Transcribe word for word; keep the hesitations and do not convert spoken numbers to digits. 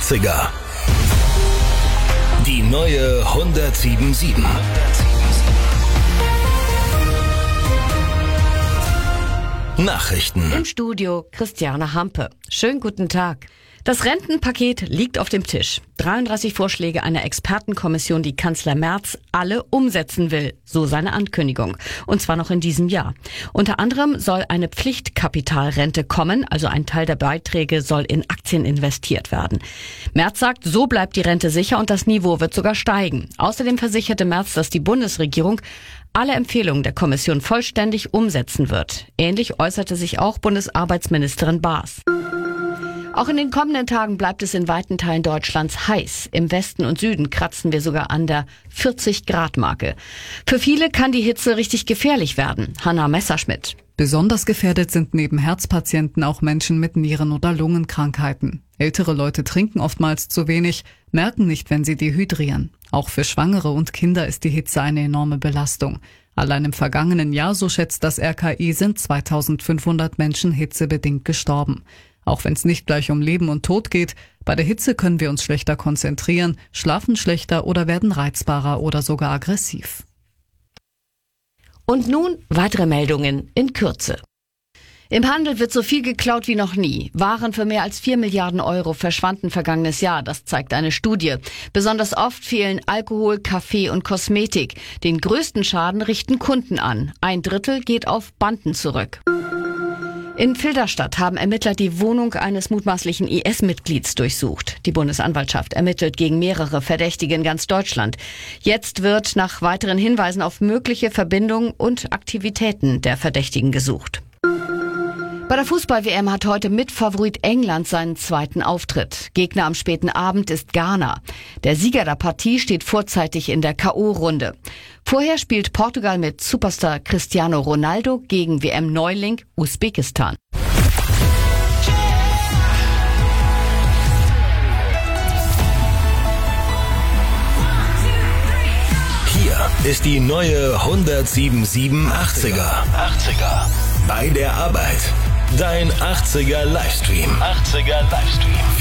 achtziger. Die neue hundertsieben Komma sieben. Nachrichten. Im Studio Christiane Hampe. Schönen guten Tag. Das Rentenpaket liegt auf dem Tisch. dreiunddreißig Vorschläge einer Expertenkommission, die Kanzler Merz alle umsetzen will. So seine Ankündigung. Und zwar noch in diesem Jahr. Unter anderem soll eine Pflichtkapitalrente kommen, also ein Teil der Beiträge soll in Aktien investiert werden. Merz sagt, so bleibt die Rente sicher und das Niveau wird sogar steigen. Außerdem versicherte Merz, dass die Bundesregierung alle Empfehlungen der Kommission vollständig umsetzen wird. Ähnlich äußerte sich auch Bundesarbeitsministerin Baas. Auch in den kommenden Tagen bleibt es in weiten Teilen Deutschlands heiß. Im Westen und Süden kratzen wir sogar an der vierzig Grad Marke. Für viele kann die Hitze richtig gefährlich werden. Hanna Messerschmidt. Besonders gefährdet sind neben Herzpatienten auch Menschen mit Nieren- oder Lungenkrankheiten. Ältere Leute trinken oftmals zu wenig, merken nicht, wenn sie dehydrieren. Auch für Schwangere und Kinder ist die Hitze eine enorme Belastung. Allein im vergangenen Jahr, so schätzt das R K I, sind zweitausendfünfhundert Menschen hitzebedingt gestorben. Auch wenn es nicht gleich um Leben und Tod geht, bei der Hitze können wir uns schlechter konzentrieren, schlafen schlechter oder werden reizbarer oder sogar aggressiv. Und nun weitere Meldungen in Kürze. Im Handel wird so viel geklaut wie noch nie. Waren für mehr als vier Milliarden Euro verschwanden vergangenes Jahr, das zeigt eine Studie. Besonders oft fehlen Alkohol, Kaffee und Kosmetik. Den größten Schaden richten Kunden an. Ein Drittel geht auf Banden zurück. In Filderstadt haben Ermittler die Wohnung eines mutmaßlichen I S-Mitglieds durchsucht. Die Bundesanwaltschaft ermittelt gegen mehrere Verdächtige in ganz Deutschland. Jetzt wird nach weiteren Hinweisen auf mögliche Verbindungen und Aktivitäten der Verdächtigen gesucht. Bei der Fußball-W M hat heute Mitfavorit England seinen zweiten Auftritt. Gegner am späten Abend ist Ghana. Der Sieger der Partie steht vorzeitig in der K O-Runde. Vorher spielt Portugal mit Superstar Cristiano Ronaldo gegen W M-Neuling Usbekistan. Hier ist die neue hundertsieben Komma sieben achtziger. achtziger. Bei der Arbeit. Dein achtziger Livestream. achtziger Livestream.